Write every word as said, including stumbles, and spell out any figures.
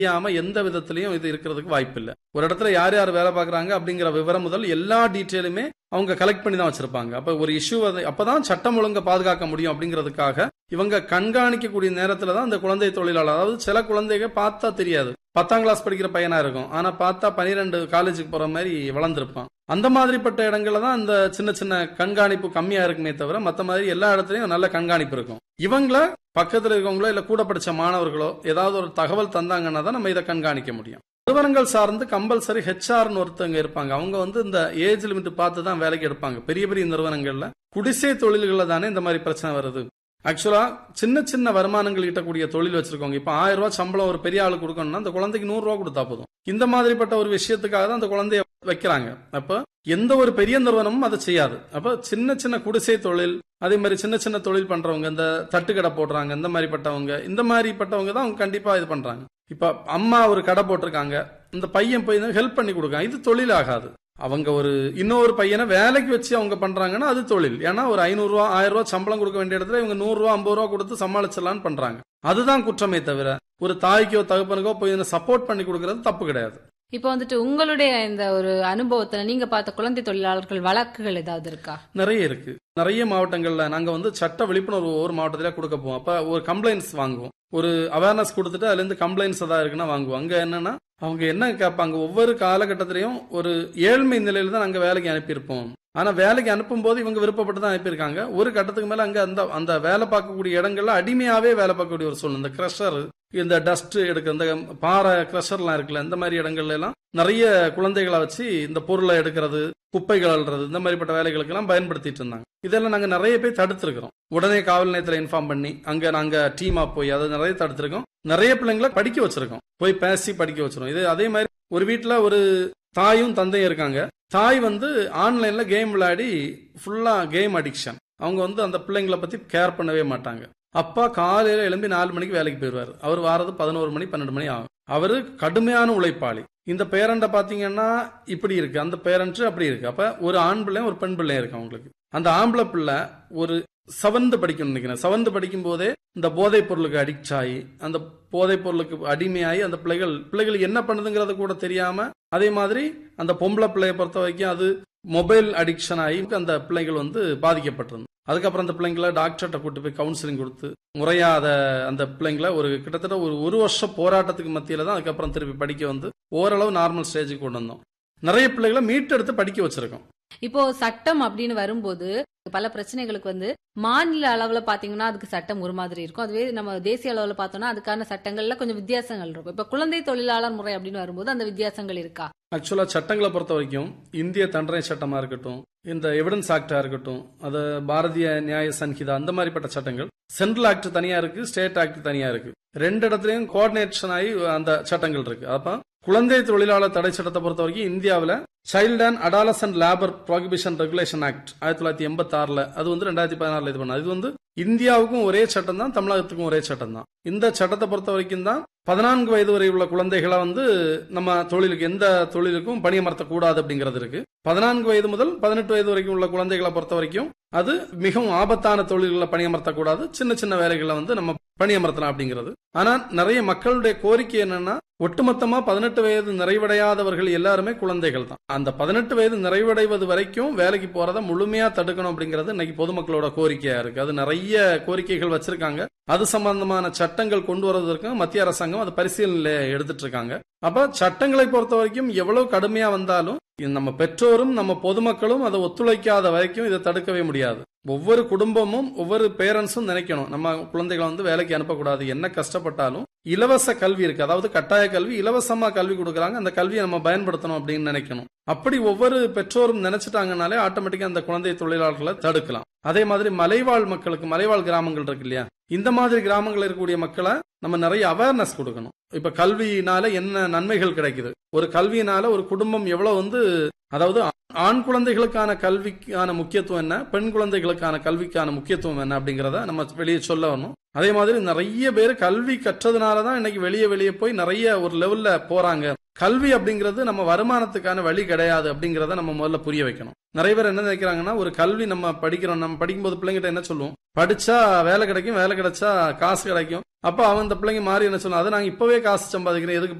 தெரியாம எந்த விதத்திலையும் இது இருக்கிறதுக்கு வாய்ப்பு இல்லை. ஒரு இடத்துல யார் யார் வேலை பார்க்கறாங்க அப்படிங்கிற விவரம் முதல் எல்லா டீட்டெயிலுமே அவங்க கலெக்ட் பண்ணி தான் வச்சிருப்பாங்க. அப்ப ஒரு இஷ்யூ அப்பதான் சட்டம் ஒழுங்கை பாதுகாக்க முடியும் அப்படிங்கிறதுக்காக இவங்க கண்காணிக்கக்கூடிய நேரத்துல தான் அந்த குழந்தை தொழிலாளர், அதாவது சில குழந்தைகள் பார்த்தா தெரியாது, பத்தாம் கிளாஸ் படிக்கிற பையனா இருக்கும், ஆனா பார்த்தா பனிரெண்டு காலேஜுக்கு போற மாதிரி வளர்ந்துருப்பான். அந்த மாதிரிப்பட்ட இடங்கள்ல தான் இந்த சின்ன சின்ன கண்காணிப்பு கம்மியா இருக்குமே தவிர மத்த மாதிரி எல்லா இடத்துலயும் நல்ல கண்காணிப்பு இருக்கும். இவங்கள பக்கத்துல இருக்கவங்களோ இல்ல கூட படிச்ச மாணவர்களோ ஏதாவது ஒரு தகவல் தந்தாங்கன்னா தான் நம்ம இதை கண்காணிக்க முடியும். நிறுவனங்கள் சார்ந்து கம்பல்சரி ஹெச்ஆர்னு ஒருத்தவங்க இருப்பாங்க. அவங்க வந்து இந்த ஏஜ் லிமிட் பார்த்து தான் வேலைக்கு எடுப்பாங்க. பெரிய பெரிய நிறுவனங்கள்ல குடிசை தொழில்கள்ல தானே இந்த மாதிரி பிரச்சனை வருது. ஆக்சுவலா சின்ன சின்ன வருமானங்கள் ஈட்டக்கூடிய தொழில் வச்சிருக்கோங்க. இப்ப ஆயிரம் ரூபாய் சம்பளம் ஒரு பெரிய ஆளு கொடுக்கணும்னா அந்த குழந்தைக்கு நூறு ரூபாய் கொடுத்தா போதும். இந்த மாதிரிப்பட்ட ஒரு விஷயத்துக்காக தான் அந்த குழந்தைய வைக்கிறாங்க. அப்ப எந்த ஒரு பெரிய நிறுவனமும் அதை செய்யாது. அப்ப சின்ன சின்ன குடிசை தொழில், அதே மாதிரி சின்ன சின்ன தொழில் பண்றவங்க, இந்த தட்டுக்கடை போடுறாங்க, இந்த மாதிரி பட்டவங்க இந்த மாதிரி பட்டவங்க தான் அவங்க கண்டிப்பா இது பண்றாங்க. இப்ப அம்மா ஒரு கடை போட்டிருக்காங்க, இந்த பையன் போய் ஹெல்ப் பண்ணி கொடுக்காங்க, இது தொழில் ஆகாது. அவங்க ஒரு இன்னொரு பையனை வேலைக்கு வச்சு அவங்க பண்றாங்கன்னா அது தொழில். ஏன்னா ஒரு ஐநூறு ரூபா ஆயிரம் ரூபாய் சம்பளம் கொடுக்க வேண்டிய இடத்துல இவங்க நூறு ரூபா ஐம்பது ரூபா கொடுத்து சமாளிச்சிடலான்னு பண்றாங்க. அதுதான் குற்றமே தவிர ஒரு தாய்க்கோ தகப்பனுக்கோ போய் சப்போர்ட் பண்ணி கொடுக்கறது தப்பு கிடையாது. இப்போ வந்துட்டு உங்களுடைய இந்த ஒரு அனுபவத்துல நீங்க பார்த்த குழந்தை தொழிலாளர்கள் வழக்குகள் ஏதாவது இருக்கா? நிறைய இருக்கு. நிறைய மாவட்டங்கள்ல நாங்க வந்து சட்ட விழிப்புணர்வு ஒவ்வொரு மாவட்டத்தில கொடுக்க போவோம். அப்ப ஒரு கம்ப்ளைண்ட்ஸ் வாங்குவோம், ஒரு அவேர்னஸ் கொடுத்துட்டு அதுல இருந்து கம்ப்ளைண்ட்ஸ் ஏதாவது இருக்குன்னா வாங்குவோம். அங்க என்னன்னா அவங்க என்ன கேட்பாங்க, ஒவ்வொரு காலகட்டத்திலையும் ஒரு ஏழ்மை நிலையில தான் நாங்க வேலைக்கு அனுப்பியிருப்போம். ஆனா வேலைக்கு அனுப்பும் போது இவங்க விருப்பப்பட்டு தான் அனுப்பியிருக்காங்க. ஒரு கட்டத்துக்கு மேல அங்க அந்த அந்த வேலை பார்க்கக்கூடிய இடங்கள்ல அடிமையாவே வேலை பார்க்கக்கூடிய ஒரு சூழ்நிலை. இந்த கிரஷர், இந்த டஸ்ட் எடுக்க, இந்த பாறை கிரஷர்லாம் இருக்குல்ல, இந்த மாதிரி இடங்கள்ல எல்லாம் நிறைய குழந்தைகளை வச்சு இந்த பொருளை எடுக்கிறது, குப்பைகள் அள்ளுறது, இந்த மாதிரிப்பட்ட வேலைகளுக்கு எல்லாம் பயன்படுத்திட்டு இருந்தாங்க. இதெல்லாம் நாங்க நிறைய பேர் தடுத்திருக்கிறோம். உடனே காவல் நிலையத்துல இன்ஃபார்ம் பண்ணி அங்க நாங்க டீமா போய் அதை நிறைய தடுத்திருக்கோம். நிறைய பிள்ளைங்களை படிக்க வச்சிருக்கோம், போய் பேசி படிக்க வச்சிருக்கோம். இது அதே மாதிரி ஒரு வீட்டுல ஒரு தாயும் தந்தையும் இருக்காங்க. தாய் வந்து ஆன்லைன்ல கேம் விளையாடி ஃபுல்லா கேம் அடிக்ஷன். அவங்க வந்து அந்த பிள்ளைங்களை பத்தி கேர் பண்ணவே மாட்டாங்க. அப்பா காலையில எழும்பி நாலு மணிக்கு வேலைக்கு போயிடுவாரு. அவர் வாரது பதினோரு மணி பன்னெண்டு மணி ஆகும். அவரு கடுமையான உழைப்பாளி. இந்த பேரண்ட பாத்தீங்கன்னா இப்படி இருக்கு, அந்த பேரண்ட் அப்படி இருக்கு. அப்ப ஒரு ஆண் பிள்ளை ஒரு பெண் பிள்ளை இருக்கு அவங்களுக்கு. அந்த ஆம்பளை பிள்ளை ஒரு செவன்த் படிக்கணும்னு நினைக்கிறேன். செவன்த் படிக்கும் போதே இந்த போதைப் பொருளுக்கு அடிக்ட் ஆகி அந்த போதைப் பொருளுக்கு அடிமையாகி அந்த பிள்ளைகள் பிள்ளைகள் என்ன பண்ணுதுங்கிறது கூட தெரியாம, அதே மாதிரி அந்த பொம்பளை பிள்ளைய பொறுத்த வரைக்கும் அது மொபைல் அடிக்ஷன் ஆகி அந்த பிள்ளைகள் வந்து பாதிக்கப்பட்டிருந்தது. அதுக்கப்புறம் அந்த பிள்ளைங்களை டாக்டர்கிட்ட கூட்டு போய் கவுன்சிலிங் கொடுத்து முறையாத அந்த பிள்ளைங்களை ஒரு கிட்டத்தட்ட ஒரு ஒரு வருஷம் போராட்டத்துக்கு மத்தியில தான் அதுக்கப்புறம் திருப்பி படிக்க வந்து ஓரளவு நார்மல் ஸ்டேஜுக்கு கொண்டு வந்தோம். நிறைய பிள்ளைகளை மீட்டெடுத்து படிக்க வச்சிருக்கோம். இப்போ சட்டம் அப்படின்னு வரும்போது பல பிரச்சனைகளுக்கு வந்து மாநில அளவுல பாத்தீங்கன்னா அதுக்கு சட்டம் ஒரு மாதிரி இருக்கும். அதுவே நம்ம தேசிய அளவுல பார்த்தோம்னா அதுக்கான சட்டங்கள்ல கொஞ்சம் வித்தியாசங்கள் இருக்கும். இப்ப குழந்தை தொழிலாளர் முறை அப்படின்னு வரும்போது அந்த வித்தியாசங்கள் இருக்கா? ஆக்சுவலா சட்டங்களை பொறுத்த வரைக்கும் இந்திய தண்டனை சட்டமா இருக்கட்டும், இந்த எவிடன்ஸ் ஆக்டா இருக்கட்டும், அது பாரதிய நியாய சன்ஹிதா, அந்த மாதிரிப்பட்ட சட்டங்கள், சென்ட்ரல் ஆக்ட் தனியா இருக்கு, ஸ்டேட் ஆக்ட் தனியா இருக்கு. ரெண்டு இடத்துலயும் கோஆர்டினேஷன் ஆகி அந்த சட்டங்கள் இருக்கு. அப்ப குழந்தை தொழிலாளர் தடை சட்டத்தை பொறுத்த வரைக்கும் இந்தியாவில் child and adolescent labour prohibition regulation act ஆயிரத்தி தொள்ளாயிரத்தி எண்பத்தி ஆறுல அது வந்து ரெண்டாயிரத்தி பதினாறுல இது பண்ணது. இது வந்து இந்தியாவுக்கும் ஒரே சட்டம் தான், தமிழகத்துக்கும் ஒரே சட்டம் தான். இந்த சட்டத்தை பொறுத்த வரைக்கும் தான் பதினான்கு வயது வரை உள்ள குழந்தைகளை வந்து நம்ம தொழிலுக்கு எந்த தொழிலுக்கும் பணியமர்த்த கூடாது அப்படிங்கிறது இருக்கு. பதினான்கு வயது முதல் பதினெட்டு வயது வரைக்கும் உள்ள குழந்தைகளை பொறுத்த வரைக்கும் அது மிகவும் ஆபத்தான தொழில்களை பணியமர்த்த கூடாது, சின்ன சின்ன வேலைகளை வந்து நம்ம பணியமர்த்தலாம் அப்படிங்கிறது. ஆனா நிறைய மக்களுடைய கோரிக்கை என்னன்னா, ஒட்டுமொத்தமா பதினெட்டு வயது நிறைவடையாதவர்கள் எல்லாருமே குழந்தைகள் தான். அந்த பதினெட்டு வயது நிறைவடைவது வரைக்கும் வேலைக்கு போறதை முழுமையா தடுக்கணும் அப்படிங்கிறது இன்னைக்கு பொதுமக்களோட கோரிக்கையா இருக்கு. அது நிறைய கோரிக்கைகள் வச்சிருக்காங்க. அது சம்பந்தமான சட்டங்கள் கொண்டு வருவதற்கு மத்திய அரசாங்கம் அது பரிசீலனை எடுத்துட்டு இருக்காங்க. அப்ப சட்டங்களை பொறுத்த வரைக்கும் எவ்வளவு கடுமையா வந்தாலும் நம்ம பெற்றோரும் நம்ம பொதுமக்களும் அதை ஒத்துழைக்காத வரைக்கும் இதை தடுக்கவே முடியாது. ஒவ்வொரு குடும்பமும் ஒவ்வொரு பேரண்ட்ஸும் நினைக்கணும், நம்ம குழந்தைகளை வந்து வேலைக்கு அனுப்பக்கூடாது. என்ன கஷ்டப்பட்டாலும் இலவச கல்வி இருக்கு, அதாவது கட்டாய கல்வி, இலவசமா கல்வி கொடுக்கறாங்க, அந்த கல்வியை நம்ம பயன்படுத்தணும் அப்படின்னு நினைக்கணும். அப்படி ஒவ்வொரு பெற்றோரும் நினைச்சிட்டாங்கனாலே ஆட்டோமேட்டிக்கா அந்த குழந்தை தொழிலாளர்களை தடுக்கலாம். அதே மாதிரி மலைவாழ் மக்களுக்கு, மலைவாழ் கிராமங்கள் இருக்கு இல்லையா, இந்த மாதிரி கிராமங்கள் இருக்கக்கூடிய மக்களை நம்ம நிறைய அவேர்னஸ் கொடுக்கணும். இப்ப கல்வியினால என்ன நன்மைகள் கிடைக்குது, ஒரு கல்வியினால ஒரு குடும்பம் எவ்வளவு வந்து, அதாவது ஆண் குழந்தைகளுக்கான கல்விக்கான முக்கியத்துவம் என்ன, பெண் குழந்தைகளுக்கான கல்விக்கான முக்கியத்துவம் என்ன அப்படிங்கறத நம்ம வெளியே சொல்ல வரணும். அதே மாதிரி நிறைய பேர் கல்வி கற்றதுனாலதான் இன்னைக்கு வெளியே வெளியே போய் நிறைய ஒரு லெவல்ல போறாங்க. கல்வி அப்படிங்கிறது நம்ம வருமானத்துக்கான வழி கிடையாது அப்படிங்கறத நம்ம முதல்ல புரிய வைக்கணும். நிறைய பேர் என்ன நினைக்கிறாங்கன்னா, ஒரு கல்வி நம்ம படிக்கிறோம், நம்ம படிக்கும்போது பிள்ளைங்கிட்ட என்ன சொல்லுவோம், படிச்சா வேலை கிடைக்கும், வேலை கிடைச்சா காசு கிடைக்கும். அப்ப அவன் அந்த பிள்ளைங்க மாறி என்ன சொல்லுவோம், அதை நாங்க இப்பவே காசு சம்பாதிக்கிறேன், எதுக்கு